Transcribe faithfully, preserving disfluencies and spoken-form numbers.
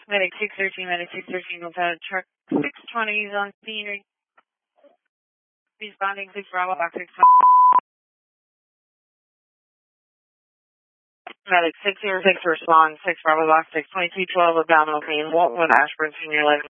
Medic six thirteen, Medic six thirteen, Nevada truck six twenty is on scene. Responding six Bravo box six twenty. Medic six zero six respond six Bravo box six twenty-two twelve abdominal pain. Walton Ashburn Senior Living.